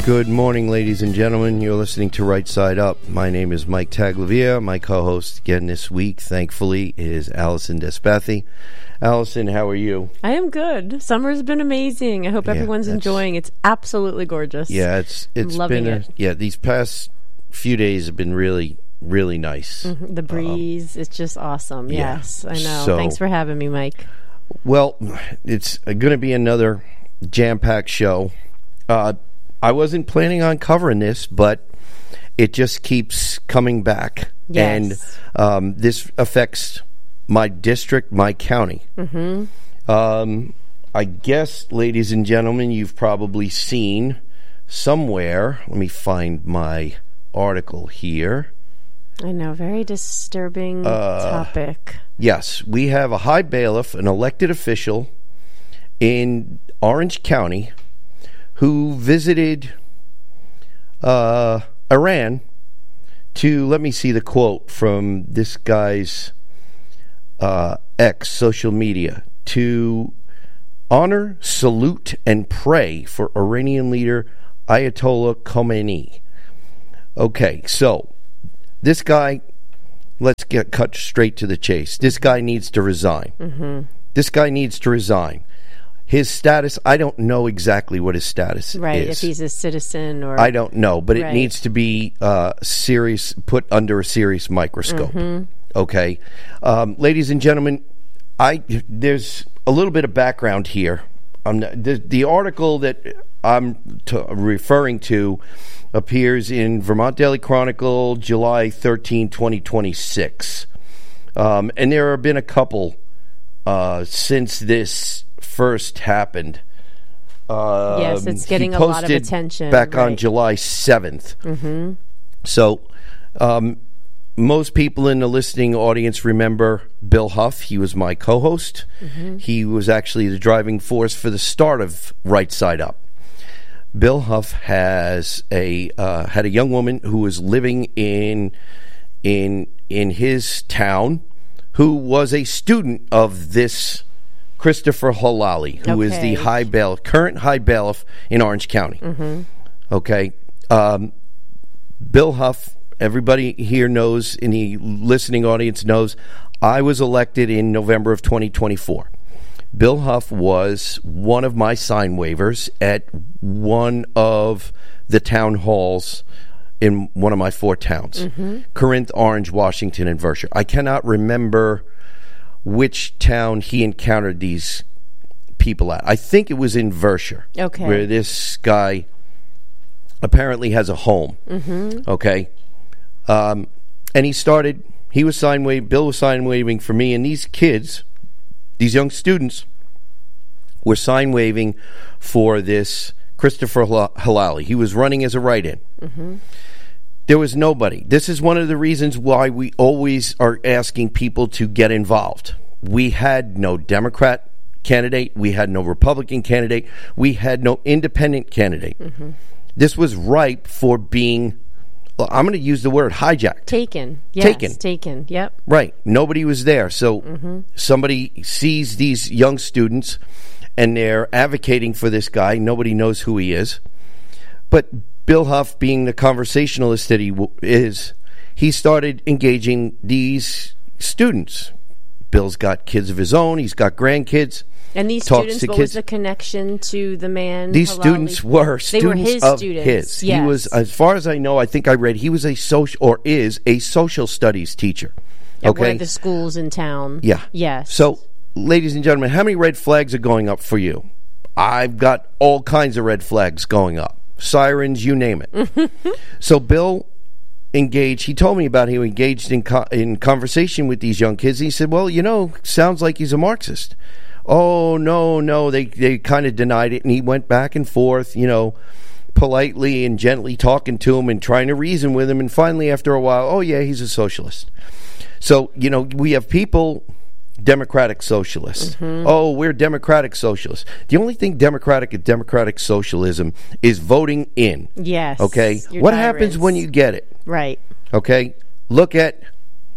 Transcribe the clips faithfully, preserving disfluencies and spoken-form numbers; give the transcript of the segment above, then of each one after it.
Good morning, ladies and gentlemen. You're listening to Right Side Up. My name is Mike Taglavia. My co-host again this week, thankfully, is Allison Despathi. Allison, how are you? I am good. Summer's been amazing. I hope Yeah, everyone's that's- enjoying. It's absolutely gorgeous. Yeah, it's it's Loving been a, it. yeah. These past few days have been really really nice. Mhm. The breeze, it's just awesome. yeah. Yes, I know. So- Thanks for having me, Mike. Well, it's going to be another jam-packed show. Uh, I wasn't planning on covering this, but it just keeps coming back. Yes. And um, this affects my district, my county. Mm-hmm. Um, I guess, ladies and gentlemen, you've probably seen somewhere, let me find my article here. I know, very disturbing Uh, topic. Yes, we have a high bailiff, an elected official in Orange County who visited uh, Iran to, let me see the quote from this guy's uh, X social media, to honor, salute, and pray for Iranian leader Ayatollah Khomeini. Okay, so this guy, let's get cut straight to the chase. This guy needs to resign. Mm-hmm. This guy needs to resign. His status, I don't know exactly what his status Right, is. if he's a citizen or... I don't know, but it Right. needs to be uh, serious, put under a serious microscope. Mm-hmm. Okay, um, ladies and gentlemen, I there's a little bit of background here. Um, the, the article that I'm to, referring to appears in Vermont Daily Chronicle, July thirteenth, twenty twenty-six, um, and there have been a couple uh, since this first happened. Um, Yes, it's getting he a lot of posted attention, back on right. July seventh. Mm-hmm. So, um, most people in the listening audience remember Bill Huff. He was my co-host. Mm-hmm. He was actually the driving force for the start of Right Side Up. Bill Huff has a uh, had a young woman who was living in in in his town, who was a student of this Christopher Halali, who is the Okay. high bailiff, current high bailiff in Orange County. Mm-hmm. Okay, um, Bill Huff. Everybody here knows, in the listening audience knows, I was elected in November of twenty twenty-four. Bill Huff was one of my sign waivers at one of the town halls in one of my four towns, Mm-hmm. Corinth, Orange, Washington, and Vershire. I cannot remember which town he encountered these people at. I think it was in Vershire, Okay. where this guy apparently has a home. Mm-hmm. Okay, um, and he started. He was sign waving. Bill was sign waving for me, and these kids, these young students, were sign waving for this Christopher Hal- Halali. He was running as a write-in. Mm-hmm. There was nobody. This is one of the reasons why we always are asking people to get involved. We had no Democrat candidate. We had no Republican candidate. We had no independent candidate. Mm-hmm. This was ripe for being, well, I'm going to use the word hijacked. Taken. Yes, Taken. Taken, yep. Right. Nobody was there. So Mm-hmm. somebody sees these young students and they're advocating for this guy. Nobody knows who he is. But Bill Huff, being the conversationalist that he w- is, he started engaging these students. Bill's got kids of his own. He's got grandkids. And these Talks students, to what kids. was the connection to the man? These Halali? students were They were students his of students. his. Yes. He was, as far as I know, I think I read, he was a social, or is a social studies teacher. At Okay. one of the schools in town. Yeah. Yes. So, ladies and gentlemen, how many red flags are going up for you? I've got all kinds of red flags going up. Sirens, you name it. So Bill engaged, he told me about how he engaged in, co- in conversation with these young kids. He said, well, you know, sounds like he's a Marxist. Oh, no, no, they, they kind of denied it. And he went back and forth, you know, politely and gently talking to him and trying to reason with him. And finally, after a while, oh, yeah, he's a socialist. So, you know, we have people, democratic socialists. Mm-hmm. Oh, we're democratic socialists. The only thing democratic at democratic socialism is voting in. Yes. Okay? Your What tyrants. happens when you get it? Right. Okay? Look at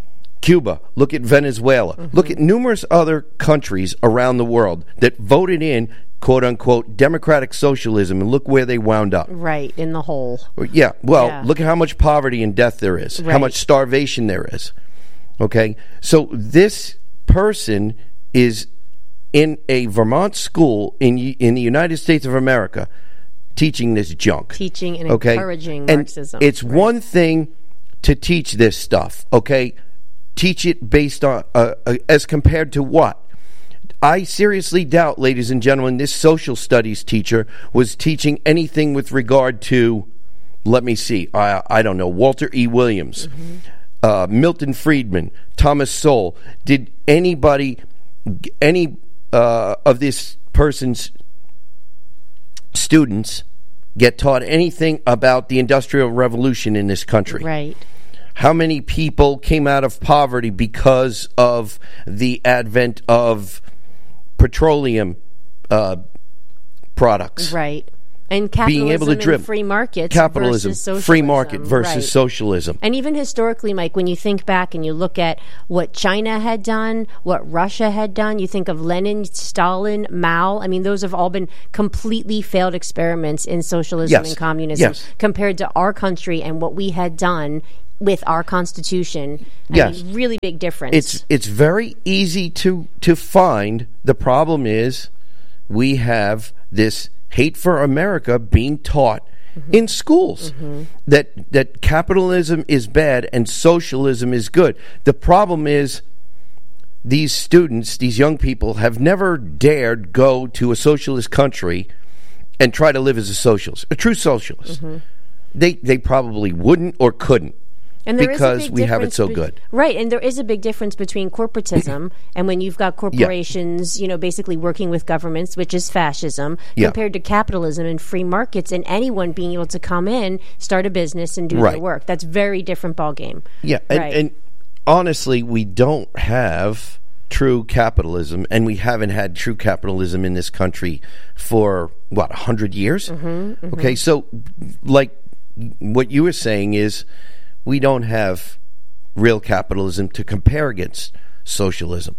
Cuba, look at Venezuela, Mm-hmm. look at numerous other countries around the world that voted in, quote unquote, democratic socialism, and look where they wound up. Right, in the hole. Yeah, well, Yeah. look at how much poverty and death there is, how Right. much starvation there is. Okay, so this person is in a Vermont school in in the United States of America teaching this junk. Teaching and Okay? encouraging And Marxism. It's Right. one thing to teach this stuff, okay? Teach it based on, uh, uh, as compared to what? I seriously doubt, ladies and gentlemen, this social studies teacher was teaching anything with regard to, let me see, I, I don't know, Walter E. Williams, Mm-hmm. uh, Milton Friedman, Thomas Sowell. Did anybody, any uh, of this person's students get taught anything about the Industrial Revolution in this country? Right. How many people came out of poverty because of the advent of petroleum uh, products? Right. And capitalism Being able to and drip free markets capitalism, versus socialism. free market versus Right. socialism. And even historically, Mike, when you think back and you look at what China had done, what Russia had done, you think of Lenin, Stalin, Mao. I mean, those have all been completely failed experiments in socialism Yes. and communism Yes. compared to our country and what we had done with our constitution. I Yes. mean, really big difference. It's it's very easy to to find. The problem is we have this hate for America being taught Mm-hmm. in schools, that that capitalism is bad and socialism is good. The problem is these students, these young people, have never dared go to a socialist country and try to live as a socialist, a true socialist. Mm-hmm. They they probably wouldn't or couldn't. And there is a because big we have it difference so be- good. Right, and there is a big difference between corporatism and when you've got corporations, you know, basically working with governments, which is fascism, Yeah. compared to capitalism and free markets and anyone being able to come in, start a business, and do Right. their work. That's very different ballgame. Yeah, and, Right. and honestly, we don't have true capitalism, and we haven't had true capitalism in this country for what, a hundred years? Mm-hmm, mm-hmm. Okay, so like what you were saying is, we don't have real capitalism to compare against socialism.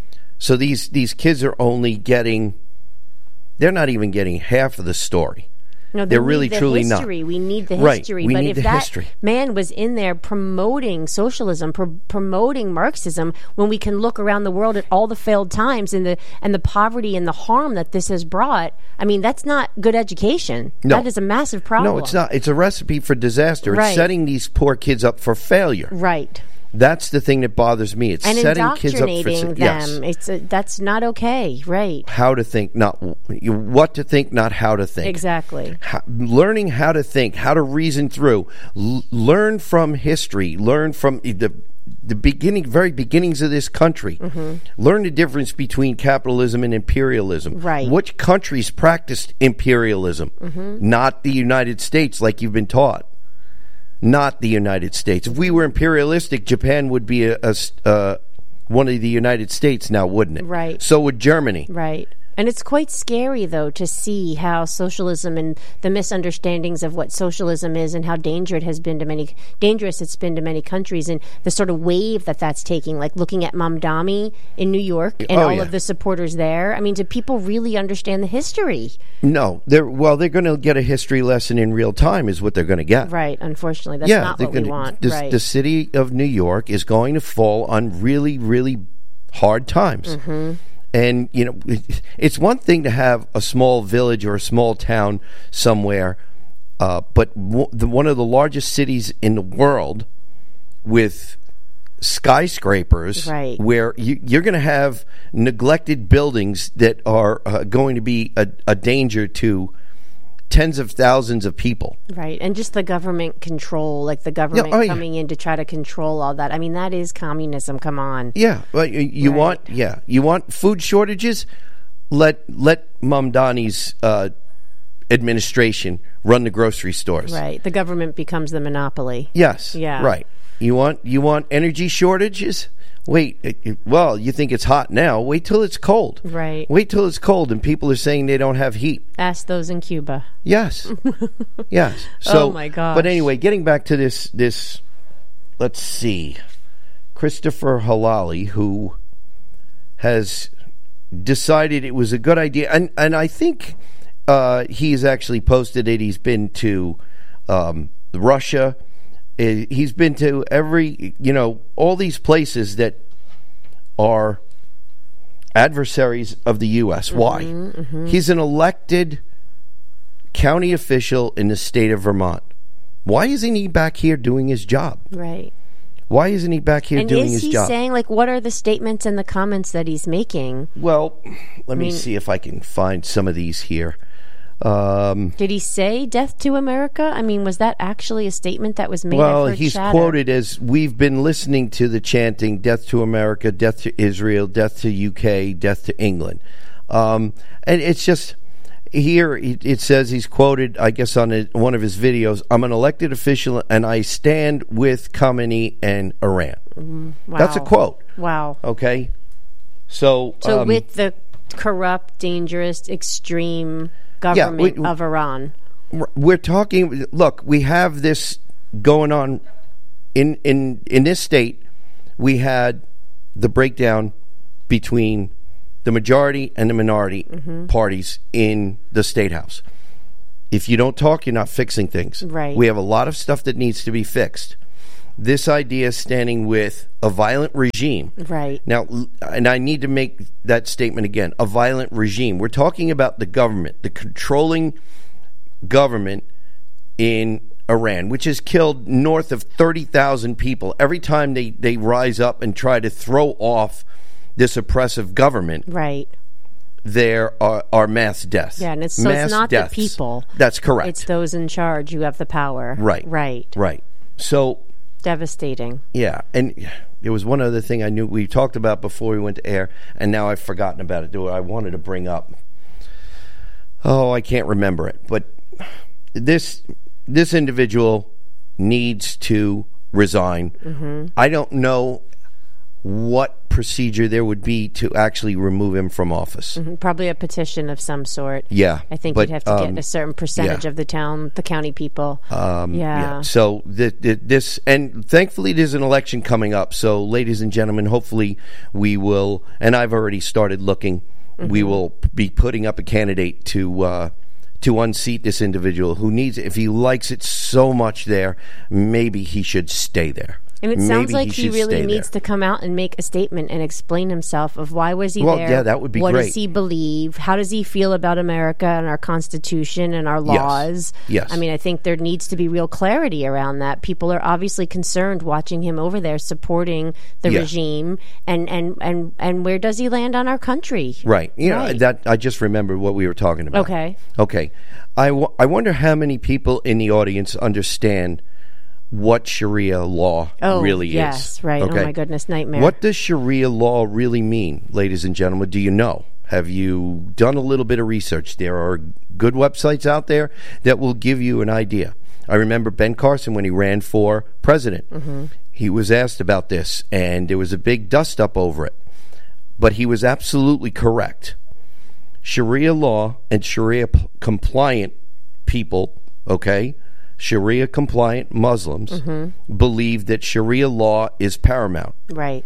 So these these kids are only getting, they're not even getting half of the story. No, They're we really need the truly not. history. We need the Right, history. we but need if the that history. man was in there promoting socialism, pro- promoting Marxism, when we can look around the world at all the failed times and the and the poverty and the harm that this has brought, I mean, that's not good education. No. That is a massive problem. No, it's not. It's a recipe for disaster. It's Right. setting these poor kids up for failure. Right. That's the thing that bothers me. It's And setting kids up for indoctrinating su- them. yes. It's a, that's not okay. Right. How to think, not you- what to think, not how to think. Exactly. How, learning how to think, how to reason through, L- learn from history, learn from the the beginning, very beginnings of this country. Mm-hmm. Learn the difference between capitalism and imperialism. Right. Which countries practiced imperialism? Mm-hmm. Not the United States, like you've been taught. Not the United States. If we were imperialistic, Japan would be a, a s- uh, one of the United States now, wouldn't it? Right. So would Germany. Right. And it's quite scary, though, to see how socialism and the misunderstandings of what socialism is and how dangerous it has been to many dangerous it's been to many countries, and the sort of wave that that's taking. Like looking at Mamdani in New York and Oh, all yeah. of the supporters there. I mean, do people really understand the history? No, they're well. They're going to get a history lesson in real time, is what they're going to get. Right. Unfortunately, that's yeah, not they're what we gonna- want. The, right. the city of New York is going to fall on really, really hard times. Mm-hmm. And you know, it- it's one thing to have a small village or a small town somewhere, uh, but w- the, one of the largest cities in the world with skyscrapers, Right. where you, you're going to have neglected buildings that are uh, going to be a, a danger to tens of thousands of people. Right. And just the government control, like the government oh, yeah. coming in to try to control all that. I mean, that is communism. Come on. Yeah, but you, you Right. want yeah you want food shortages. Let let Mamdani's uh, administration run the grocery stores. Right. The government becomes the monopoly. Yes. Yeah. Right. You want you want energy shortages? Wait. It, it- well, you think it's hot now? Wait till it's cold. Right. Wait till it's cold, and people are saying they don't have heat. Ask those in Cuba. Yes. yes. So, Oh, my gosh. But anyway, getting back to this this. Let's see. Christopher Halali, who has decided it was a good idea, and and I think uh, he's actually posted it. He's been to um, Russia. He's been to every, you know, all these places that are adversaries of the U S. Mm-hmm, Why? Mm-hmm. He's an elected county official in the state of Vermont. Why isn't he back here doing his job? Right. Why isn't he back here and doing his job? And is job? he saying, like, what are the statements and the comments that he's making? Well, let I me mean, see if I can find some of these here. Um, did he say death to America? I mean, was that actually a statement that was made? Well, he's chatter. quoted as, we've been listening to the chanting, death to America, death to Israel, death to U K, death to England. Um, and it's just, here it, it says he's quoted, I guess on a, one of his videos, I'm an elected official and I stand with Khamenei and Iran. Mm, wow. That's a quote. Wow. Okay. So, so um, with the corrupt, dangerous, extreme government yeah, we, of Iran. We're talking, look, we have this going on in in in this state. We had the breakdown between the majority and the minority mm-hmm. parties in the State House. If you don't talk, you're not fixing things. Right. We have a lot of stuff that needs to be fixed. This idea is standing with a violent regime. Right. Now, and I need to make that statement again, a violent regime. We're talking about the government, the controlling government in Iran, which has killed north of thirty thousand people. Every time they, they rise up and try to throw off this oppressive government, right, there are, are mass deaths. Yeah, and it's, so mass it's not deaths. the people. That's correct. It's those in charge who have the power. Right. Right. Right. So... devastating. Yeah, and there was one other thing I knew we talked about before we went to air, and now I've forgotten about it. I wanted to bring up. Oh, I can't remember it. But this this individual needs to resign. Mm-hmm. I don't know what procedure there would be to actually remove him from office. Mm-hmm. Probably a petition of some sort. Yeah. I think but, you'd have to um, get a certain percentage yeah. of the town, the county people. Um, yeah. yeah. So th- th- this, and thankfully there's an election coming up. So ladies and gentlemen, hopefully we will, and I've already started looking, mm-hmm. we will be putting up a candidate to, uh, to unseat this individual who needs it. If he likes it so much there, maybe he should stay there. And it Maybe sounds like he, he really needs there. to come out and make a statement and explain himself of why was he well, there. Yeah, that would be what great. What does he believe? How does he feel about America and our Constitution and our laws? Yes. yes. I mean, I think there needs to be real clarity around that. People are obviously concerned watching him over there supporting the yeah. regime. And, and, and, and where does he land on our country? Right. You right. know, that I just remembered what we were talking about. Okay. Okay. I, w- I wonder how many people in the audience understand what Sharia law oh, really yes, is. Yes, right. Okay? Oh, my goodness, nightmare. What does Sharia law really mean, ladies and gentlemen? Do you know? Have you done a little bit of research? There are good websites out there that will give you an idea. I remember Ben Carson when he ran for president. Mm-hmm. He was asked about this, and there was a big dust-up over it. But he was absolutely correct. Sharia law and Sharia-compliant people, okay, Sharia-compliant Muslims mm-hmm. believe that Sharia law is paramount. Right.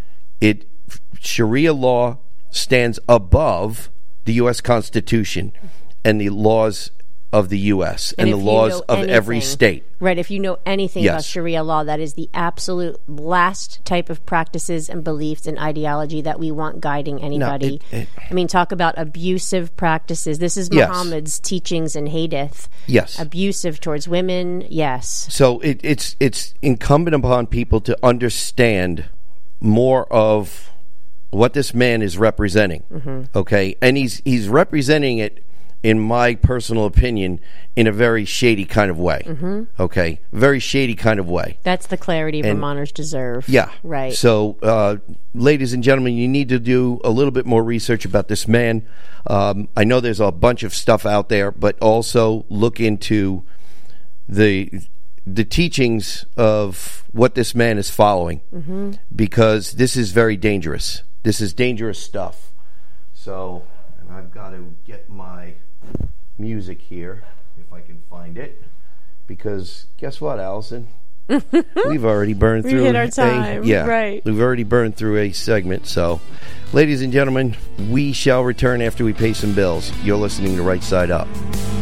It Sharia law stands above the U S Constitution and the laws of the U S and, and the laws of anything, every state. Right. If you know anything yes. about Sharia law, that is the absolute last type of practices and beliefs and ideology that we want guiding anybody. No, it, it, I mean, talk about abusive practices. This is yes. Muhammad's teachings in Hadith. Yes. Abusive towards women. Yes. So it, it's it's incumbent upon people to understand more of what this man is representing. Mm-hmm. Okay, and he's he's representing it, in my personal opinion, in a very shady kind of way. Mm-hmm. Okay, very shady kind of way. That's the clarity and, Vermonters deserve. Yeah, right. So, uh, ladies and gentlemen, you need to do a little bit more research about this man. Um, I know there's a bunch of stuff out there, but also look into the the teachings of what this man is following, mm-hmm. because this is very dangerous. This is dangerous stuff. So, and I've got to get my music here, if I can find it. Because guess what, Allison? We've already burned We through hit our a- time, yeah, right. We've already burned through a segment. So, ladies and gentlemen, we shall return after we pay some bills. You're listening to Right Side Up.